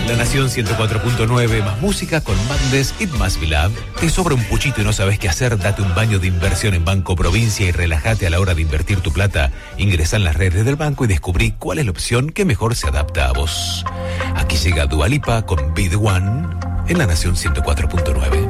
La Nación 104.9, más música con Madness, It Must Be Love. ¿Te sobra un puchito y no sabes qué hacer? Date un baño de inversión en Banco Provincia y relájate a la hora de invertir tu plata. Ingresa en las redes del banco y descubrí cuál es la opción que mejor se adapta a vos. Aquí llega Dua Lipa con Be The One en La Nación 104.9.